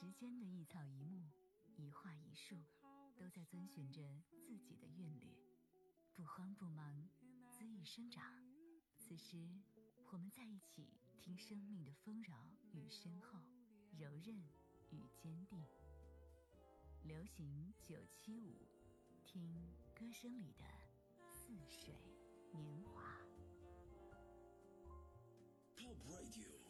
时间的一草一木，一花一树，都在遵循着自己的韵律，不慌不忙，恣意生长。此时我们在一起，听生命的丰饶与深厚，柔韧与坚定。流行975，听歌声里的似水年华。 Top Radio